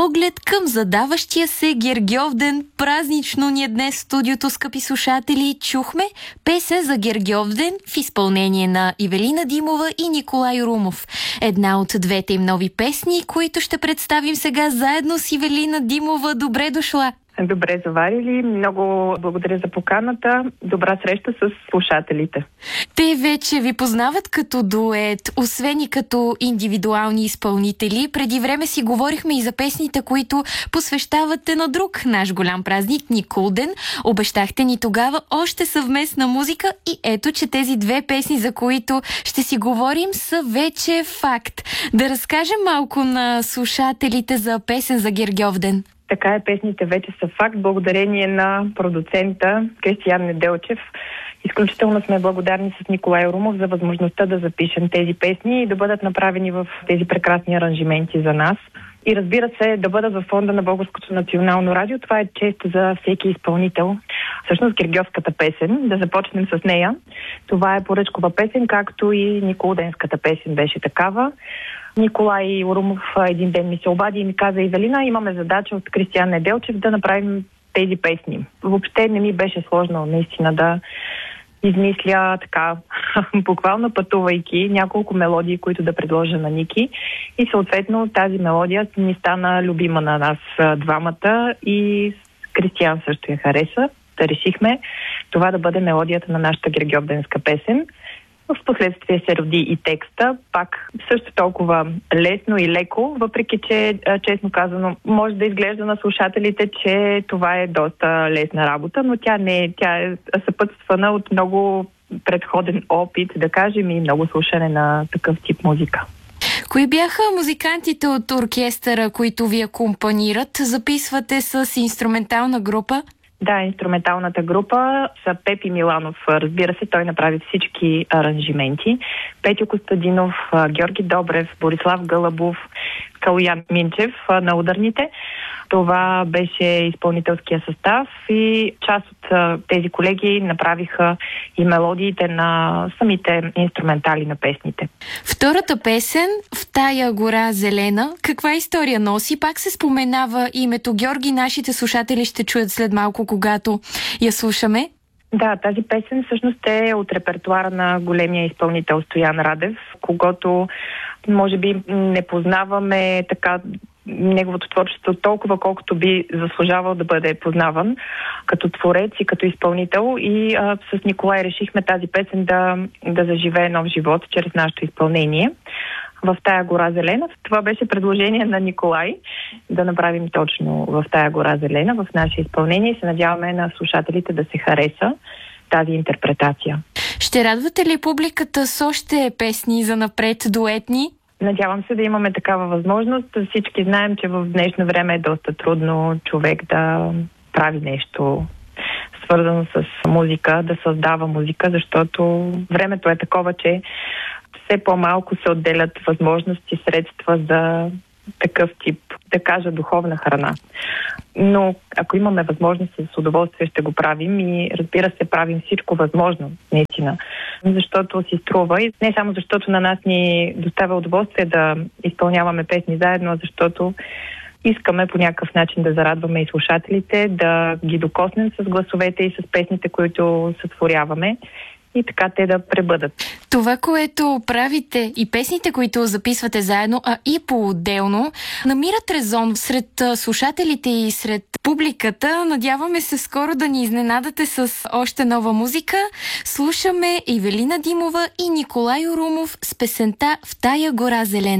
Поглед към задаващия се Гергьовден. Празнично ни е днес в студиото, скъпи слушатели. Чухме песен за Гергьовден в изпълнение на Ивелина Димова и Николай Румов. Една от двете им нови песни, които ще представим сега заедно с Ивелина Димова. Добре дошла! Добре заварили. Много благодаря за поканата. Добра среща с слушателите. Те вече ви познават като дует, освен и като индивидуални изпълнители. Преди време си говорихме и за песните, които посвещавате на друг наш голям празник, Никулден. Обещахте ни тогава още съвместна музика и ето, че тези две песни, за които ще си говорим, са вече факт. Да разкажем малко на слушателите за песен за Гергьовден. Така е, песните вече са факт. Благодарение на продуцента Кристиян Неделчев. Изключително сме благодарни с Николай Румов за възможността да запишем тези песни и да бъдат направени в тези прекрасни аранжименти за нас. И разбира се, да бъдат във фонда на Българското национално радио. Това е чест за всеки изпълнител. Всъщност Гергьовската песен, да започнем с нея. Това е поръчкова песен, както и Никулденската песен беше такава. Николай Румов един ден ми се обади и ми каза: Ивелина, имаме задача от Кристиян Неделчев да направим тези песни. Въобще не ми беше сложно наистина да измисля така, буквално пътувайки, няколко мелодии, които да предложа на Ники. И съответно тази мелодия ни стана любима на нас двамата и Кристиян също я хареса. Да решихме това да бъде мелодията на нашата гергьовденска песен. В последствие се роди и текста, пак също толкова лесно и леко, въпреки че, честно казано, може да изглежда на слушателите, че това е доста лесна работа, но тя не е. Тя е съпътствана от много предходен опит, да кажем, и много слушане на такъв тип музика. Кои бяха музикантите от оркестъра, които ви акомпанират? Записвате с инструментална група? Да, инструменталната група са Пепи Миланов, разбира се, той направи всички аранжименти. Петю Костадинов, Георги Добрев, Борислав Гълъбов, Калуян Минчев на ударните. Това беше изпълнителския състав и част от тези колеги направиха и мелодиите на самите инструментали на песните. Втората песен, "В тая гора зелена", каква история носи? Пак се споменава името Георги. Нашите слушатели ще чуят след малко, когато я слушаме. Да, тази песен всъщност е от репертуара на големия изпълнител Стоян Радев, когото може би не познаваме така неговото творчество толкова, колкото би заслужавал да бъде познаван като творец и като изпълнител. И с Николай решихме тази песен да заживее нов живот чрез нашето изпълнение. "В тая гора зелена", това беше предложение на Николай да направим точно "В тая гора зелена" в наше изпълнение и се надяваме на слушателите да се хареса тази интерпретация. Ще радвате ли публиката с още песни за напред, дуетни? Надявам се да имаме такава възможност. Всички знаем, че в днешно време е доста трудно човек да прави нещо свързано с музика, да създава музика, защото времето е такова, че все по-малко се отделят възможности, средства за такъв тип, да кажа, духовна храна. Но ако имаме възможност, с удоволствие ще го правим и разбира се, правим всичко възможно, наистина. Защото си струва и не само защото на нас ни доставя удоволствие да изпълняваме песни заедно, а защото искаме по някакъв начин да зарадваме и слушателите, да ги докоснем с гласовете и с песните, които сътворяваме, и така те да пребъдат. Това, което правите и песните, които записвате заедно, а и по-отделно, намират резон сред слушателите и сред публиката. Надяваме се скоро да ни изненадате с още нова музика. Слушаме Ивелина Димова и Николай Румов с песента "В тая гора зелена".